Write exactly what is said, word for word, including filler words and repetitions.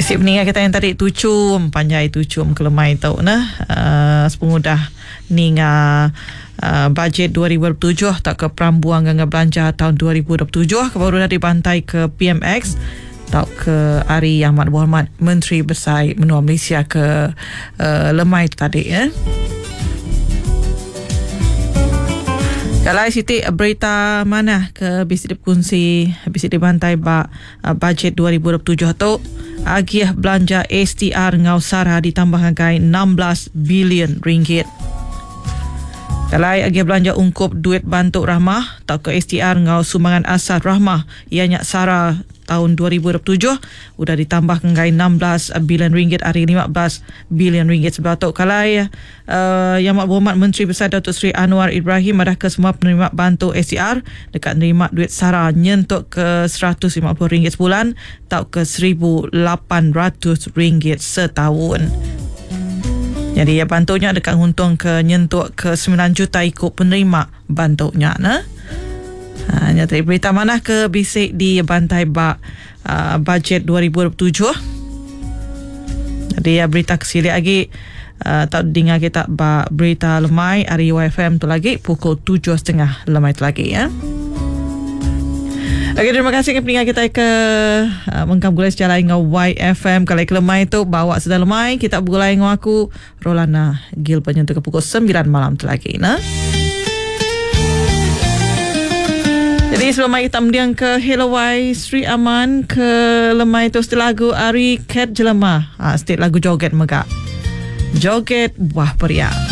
Si peninggal kita yang tadi tucum, panjai tucum kelemai tau nah. Uh, sepengudah ninga uh, bajet dua ribu dua puluh tujuh tak ke perambuan dengan belanja tahun dua ribu dua puluh tujuh baru dah dibantai ke P M X tak ke Ari Ahmad Muhammad, Menteri Besar Menua Malaysia ke uh, lemai tu tadi ya. Kalau Siti berita mana ke bisa dikongsi bisa dibantai ba uh, bajet dua ribu dua puluh tujuh tu agiah belanja S T R ngau Sara ditambah dengan enam belas bilion ringgit. Kalau agiah belanja ungkup duit bantuk rahmah tak ke S T R ngau sumbangan asal rahmah ianya Sara tahun dua ribu dua puluh tujuh sudah ditambah dengan enam belas bilion ringgit hari lima belas bilion ringgit sebelah tu. Kalau uh, Yang Mak Berhormat Menteri Besar Datuk Seri Anwar Ibrahim ada ke semua penerima bantu S T R dekat nerima duit Sara nyentuk ke seratus lima puluh ringgit sebulan tak ke seribu lapan ratus ringgit setahun. Jadi ya bantunya dekat untung ke nyentuk ke sembilan juta ikut penerima bantunya nah. Hanya tadi berita mana ke bisik di bantai bak uh, bajet dua ribu dua puluh tujuh. Jadi ya berita kesili lagi uh, tak dengar kita bak berita lemai hari Y F M tu lagi pukul tujuh tiga puluh lemai tu lagi ya. Okey, terima kasih ke pendengar kita ke uh, mengkam gulai sejalan dengan Y F M. Kalau ke lemai tu bawa sedang lemai kita bergulai dengan aku Rolana Gil penyentuh ke pukul sembilan malam tu lagi nah. Jadi sebelum kita mendiang ke Hello Y Sri Aman ke lemai tu setelah lagu Ari Cat Jelema. Ha, setiap lagu joget megak. Joget buah periak.